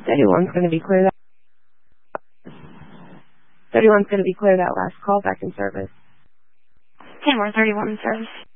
31's going to be clear. 31's going to be clear that last call back in service. 10 more 31 in service.